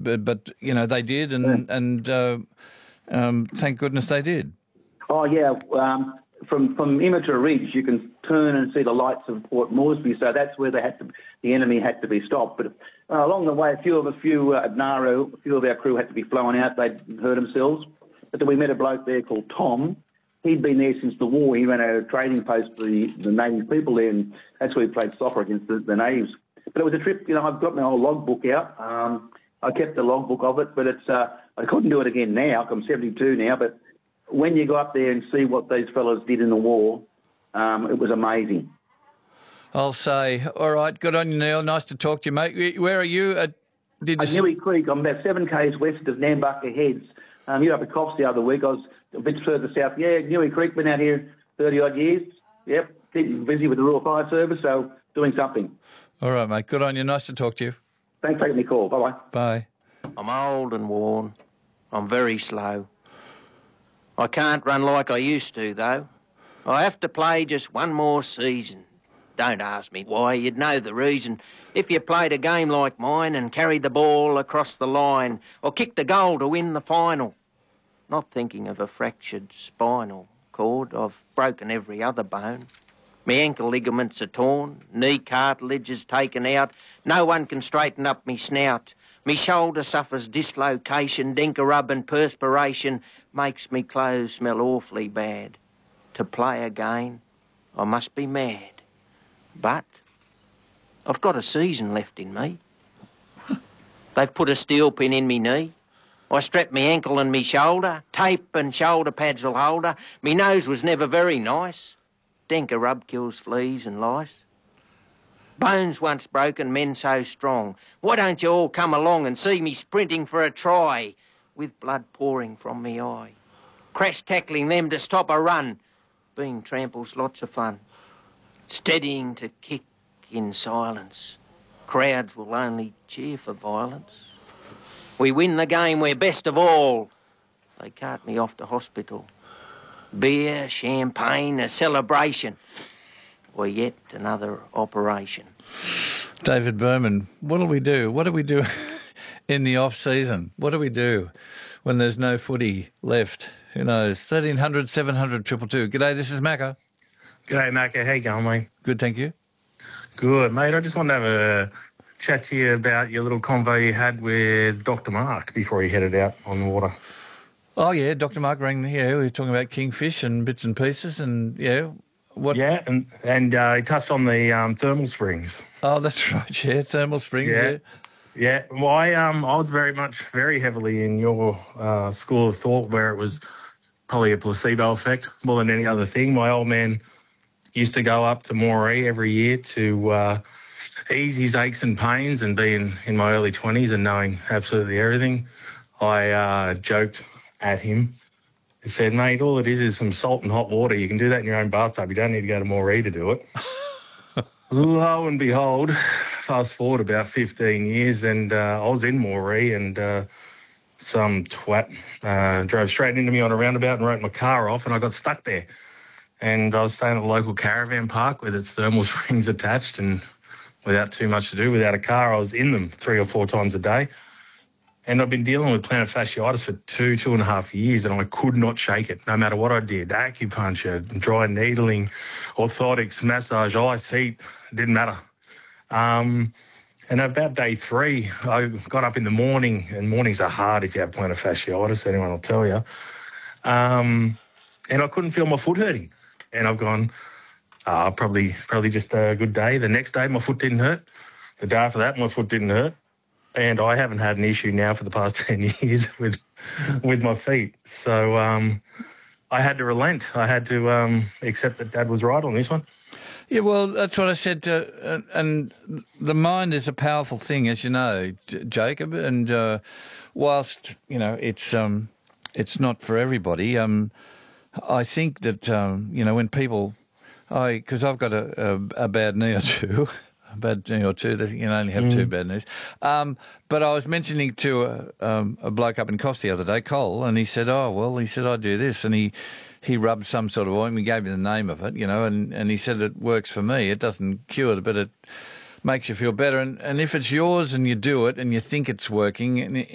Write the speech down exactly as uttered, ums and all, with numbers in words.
but, but you know, they did, and, Yeah. and uh, um, thank goodness they did. Oh, yeah. Um, from from Immature Ridge, you can turn and see the lights of Port Moresby, so that's where they had to, the enemy had to be stopped. But uh, along the way, a few of a few uh, at Nauru, a few of our crew had to be flown out. They'd hurt themselves. But then we met a bloke there called Tom. He'd been there since the war. He ran a trading post for the, the native people there, and that's where we played soccer against the, the natives. But it was a trip. You know, I've got my old logbook out. Um, I kept the logbook of it, but it's uh, I couldn't do it again now. I'm seventy-two now, but when you go up there and see what these fellas did in the war, um, it was amazing. I'll say, all right, good on you, Neil. Nice to talk to you, mate. Where are you? At, did At you... Newey Creek, I'm about seven k's west of Nambucca Heads. Um, you were up at Coffs the other week. I was a bit further south. Yeah, Newey Creek, been out here thirty-odd years. Yep, keeping busy with the Royal Fire Service, so doing something. All right, mate. Good on you. Nice to talk to you. Thanks for taking the call. Bye-bye. Bye. I'm old and worn. I'm very slow. I can't run like I used to, though. I have to play just one more season. Don't ask me why, you'd know the reason. If you played a game like mine and carried the ball across the line or kicked a goal to win the final. Not thinking of a fractured spinal cord. I've broken every other bone. My ankle ligaments are torn, knee cartilage is taken out. No one can straighten up me snout. Me shoulder suffers dislocation, dinker rub and perspiration makes me clothes smell awfully bad. To play again, I must be mad. But I've got a season left in me. They've put a steel pin in me knee. I strapped me ankle and me shoulder. Tape and shoulder pads will hold her. Me nose was never very nice. Dinker rub kills fleas and lice. Bones once broken, men so strong. Why don't you all come along and see me sprinting for a try with blood pouring from me eye? Crash tackling them to stop a run. Being trample's lots of fun. Steadying to kick in silence. Crowds will only cheer for violence. We win the game, we're best of all. They cart me off to hospital. Beer, champagne, a celebration. Or yet another operation. David Berman, what do we do? What do we do in the off-season? What do we do when there's no footy left? Who knows? thirteen hundred, seven hundred, two two two. G'day, this is Macca. G'day, Macca. How you going, mate? Good, thank you. Good, mate. I just wanted to have a chat to you about your little convo you had with Doctor Mark before you headed out on the water. Oh, yeah, Doctor Mark rang here. We were talking about kingfish and bits and pieces and, yeah... What? Yeah, and and uh, he touched on the um, thermal springs. Oh, that's right, yeah, thermal springs, yeah. Yeah, yeah. Well, I, um, I was very much, very heavily in your uh, school of thought where it was probably a placebo effect more than any other thing. My old man used to go up to Moree every year to uh, ease his aches and pains, and being in my early twenties and knowing absolutely everything, I uh, joked at him. He said, mate, all it is is some salt and hot water. You can do that in your own bathtub. You don't need to go to Moree to do it. Lo and behold, fast forward about fifteen years, and uh, I was in Moree, and uh, some twat uh, drove straight into me on a roundabout and wrote my car off, and I got stuck there. And I was staying at the local caravan park with its thermal springs attached, and without too much to do, without a car, I was in them three or four times a day. And I've been dealing with plantar fasciitis for two, two and a half years, and I could not shake it, no matter what I did. Acupuncture, dry needling, orthotics, massage, ice, heat, it didn't matter. Um, and about day three, I got up in the morning, and mornings are hard if you have plantar fasciitis, anyone will tell you. Um, and I couldn't feel my foot hurting. And I've gone, uh, probably, probably just a good day. The next day, my foot didn't hurt. The day after that, my foot didn't hurt. And I haven't had an issue now for the past ten years with with my feet. So um, I had to relent. I had to um, accept that Dad was right on this one. Yeah, well, that's what I said. To, uh, and the mind is a powerful thing, as you know, J- Jacob. And uh, whilst, you know, it's um, it's not for everybody, um, I think that, um, you know, when people... I Because I've got a, a, a bad knee or two... A bad knee or two. You can only have mm. two bad knees. Um, but I was mentioning to a, um, a bloke up in Coffs the other day, Cole, and he said, "Oh well," he said, "I do this," and he he rubbed some sort of ointment. He gave me the name of it, you know, and, and he said it works for me. It doesn't cure it, but it makes you feel better. And and if it's yours and you do it and you think it's working, and